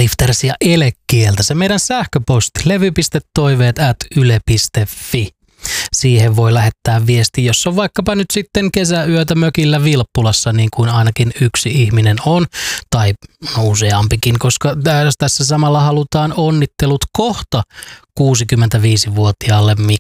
Liftersia elekieltä. Se meidän sähköposti levy.toiveet@yle.fi. Siihen voi lähettää viesti, jos on vaikkapa nyt sitten kesäyötä mökillä Vilppulassa, niin kuin ainakin yksi ihminen on, tai useampikin, koska tässä samalla halutaan onnittelut kohta 65-vuotiaalle